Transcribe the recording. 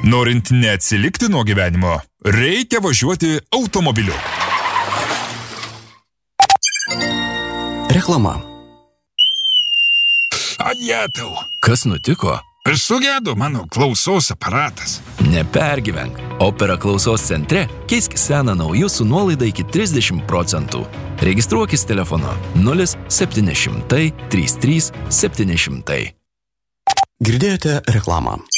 Norint neatsilikti nuo gyvenimo, reikia važiuoti automobiliu. Reklama. Adjetau. Kas nutiko? Sugedo mano klausos aparatas. Nepergyvenk. Opera klausos centre keisk seną naujų su nuolaida iki 30%. Registruokis telefonu 0700 33 700. Girdėjote reklamą.